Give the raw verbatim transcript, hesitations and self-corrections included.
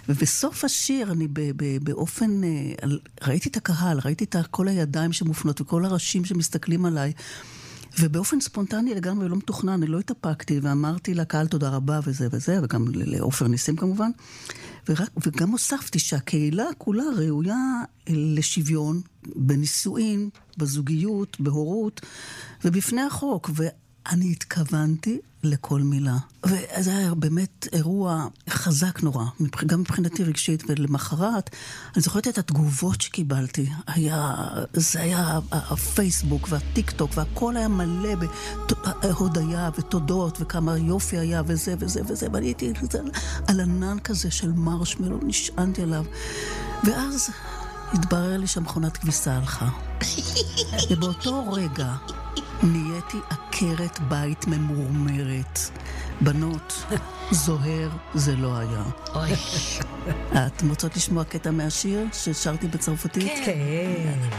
ובסוף השיר אני ב- ב- באופן, ראיתי את הקהל, ראיתי את כל הידיים שמופנות וכל הראשים שמסתכלים עליי, ובאופן ספונטני לגמרי לא מתוכנן, אני לא התאפקתי, ואמרתי לקהל תודה רבה וזה וזה, וגם לאופר ניסים כמובן, ורק, וגם הוספתי שהקהילה כולה ראויה לשוויון, בנישואין, בזוגיות, בהורות, ובפני החוק, ואני התכוונתי לכל מילה. וזה היה באמת אירוע חזק נורא, גם מבחינתי רגשית, ולמחרת, אני זוכרת את התגובות שקיבלתי, היה, זה היה הפייסבוק והטיק טוק, והכל היה מלא בהודיה ותודות, וכמה יופי היה, וזה וזה וזה, ואני הייתי על ענן כזה של מרשמלו, נשענתי עליו, ואז התברר לי שהמכונת כביסה הלכה. ובאותו רגע נהייתי עקרת בית ממורמרת. בנות, זוהר זה לא היה. אוי. את רוצות לשמוע קטע מהשיר ששרתי בצרפתית? כן.